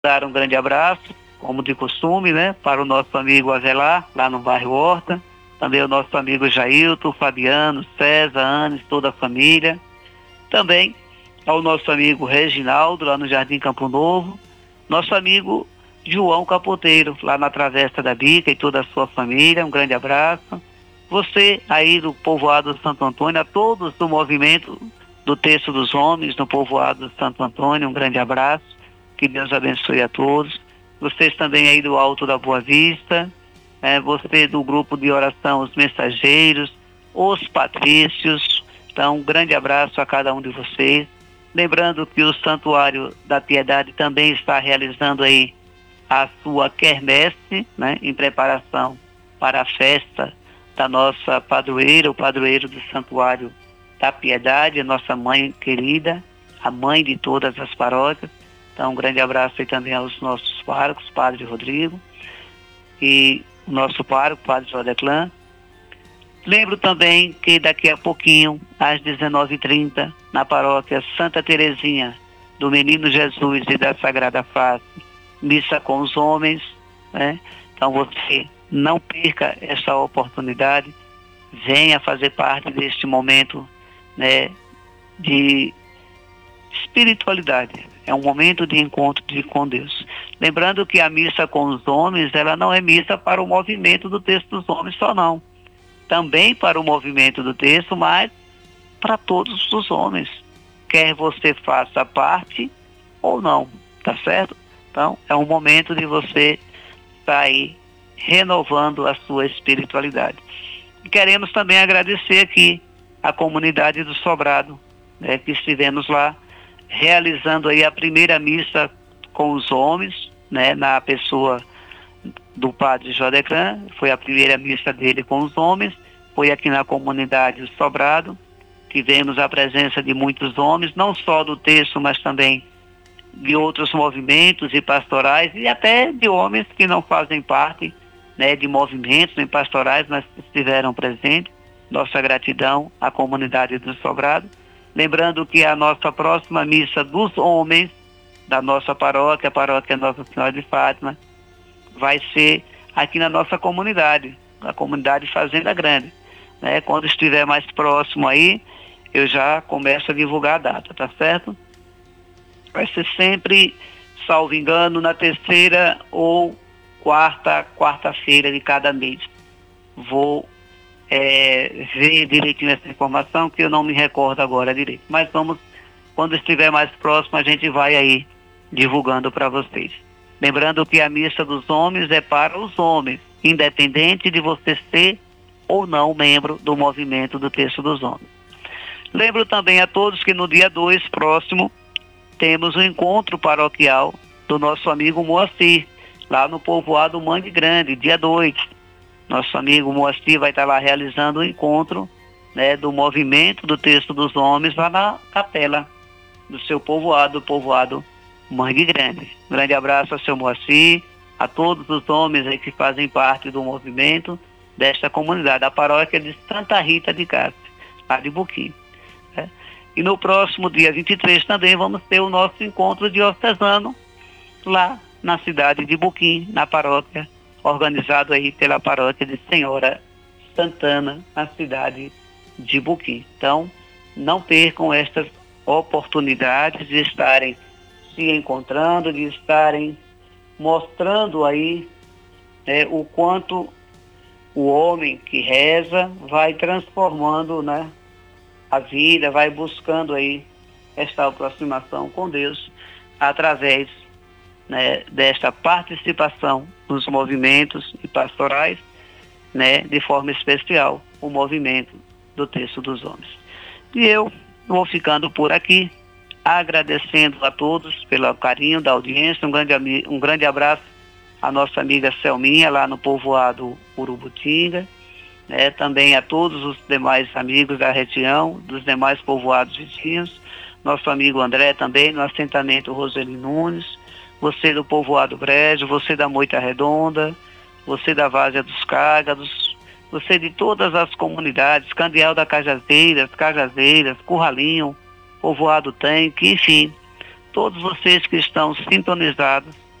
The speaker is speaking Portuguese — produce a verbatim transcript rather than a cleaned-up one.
Dar um grande abraço, como de costume, né, para o nosso amigo Avelar, lá no bairro Horta, também o nosso amigo Jailton, Fabiano, César, Anes, toda a família, também ao nosso amigo Reginaldo, lá no Jardim Campo Novo, nosso amigo João Capoteiro, lá na Travessa da Bica, e toda a sua família, um grande abraço. Você aí do povoado de Santo Antônio, a todos do movimento do Terço dos Homens, no povoado de Santo Antônio, um grande abraço. Que Deus abençoe a todos. Vocês também aí do Alto da Boa Vista, é, você do grupo de oração Os Mensageiros, os Patrícios. Então, um grande abraço a cada um de vocês. Lembrando que o Santuário da Piedade também está realizando aí a sua quermesse, né, em preparação para a festa da nossa padroeira, o padroeiro do Santuário da Piedade, a nossa mãe querida, a mãe de todas as paróquias. Então, um grande abraço aí também aos nossos párocos, Padre Rodrigo e o nosso pároco, Padre Jodeclã. Lembro também que daqui a pouquinho, às dezenove e trinta, na paróquia Santa Terezinha, do Menino Jesus e da Sagrada Face, missa com os homens, né? Então você não perca essa oportunidade, venha fazer parte deste momento, né, de espiritualidade. É um momento de encontro de, com Deus. Lembrando que a missa com os homens, ela não é missa para o movimento do Terço dos Homens só não. Também para o movimento do Terço, mas para todos os homens. Quer você faça parte ou não, tá certo? Então, é um momento de você estar aí renovando a sua espiritualidade. E queremos também agradecer aqui a comunidade do Sobrado, né, que estivemos lá realizando aí a primeira missa com os homens, né, na pessoa do Padre Jodeclã. Foi a primeira missa dele com os homens, foi aqui na comunidade do Sobrado. Tivemos a presença de muitos homens, não só do terço, mas também de outros movimentos e pastorais, e até de homens que não fazem parte, né, de movimentos nem pastorais, mas estiveram presentes. Nossa gratidão à comunidade do Sobrado. Lembrando que a nossa próxima missa dos homens, da nossa paróquia, a paróquia Nossa Senhora de Fátima, vai ser aqui na nossa comunidade, a comunidade Fazenda Grande. Né? Quando estiver mais próximo aí, eu já começo a divulgar a data, tá certo? Vai ser sempre, salvo engano, na terceira ou quarta, quarta-feira de cada mês. Vou É, ver direitinho essa informação, que eu não me recordo agora direito. Mas vamos, quando estiver mais próximo, a gente vai aí divulgando para vocês. Lembrando que a missa dos homens é para os homens, independente de você ser ou não membro do movimento do Terço dos Homens. Lembro também a todos que no dia dois próximo temos o encontro paroquial do nosso amigo Moacir, lá no povoado Mangue Grande, dia dois. Nosso amigo Moacir vai estar lá realizando o encontro, né, do movimento do Terço dos Homens lá na capela do seu povoado, o povoado Mangue Grande. Um grande abraço ao seu Moacir, a todos os homens aí que fazem parte do movimento desta comunidade, a paróquia de Santa Rita de Cássia, lá de Buquim. Né? E no próximo dia vinte e três também vamos ter o nosso encontro diocesano lá na cidade de Buquim, na paróquia, organizado aí pela paróquia de Senhora Santana, na cidade de Buquim. Então, não percam estas oportunidades de estarem se encontrando, de estarem mostrando aí, né, o quanto o homem que reza vai transformando, né, a vida, vai buscando aí esta aproximação com Deus através, né, desta participação nos movimentos e pastorais, né, de forma especial o movimento do Terço dos Homens. E eu vou ficando por aqui, agradecendo a todos pelo carinho da audiência. Um grande, um grande abraço à nossa amiga Selminha, lá no povoado Urubutinga, né, também a todos os demais amigos da região, dos demais povoados vizinhos, nosso amigo André também, no assentamento Roseli Nunes, você do povoado Brejo, você da Moita Redonda, você da Várzea dos Cágados, você de todas as comunidades, Candeal da Cajazeiras, Cajazeiras, Curralinho, Povoado Tanque, enfim, todos vocês que estão sintonizados